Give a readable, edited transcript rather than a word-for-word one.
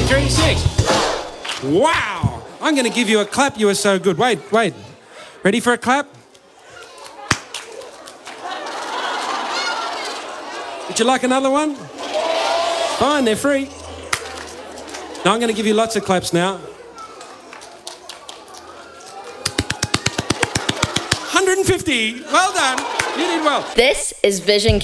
36. Wow. I'm going to give you a clap. You were so good. Wait. Ready for a clap? Would you like another one? Fine, they're free. Now I'm going to give you lots of claps now. 150. Well done. You did well. This is Vision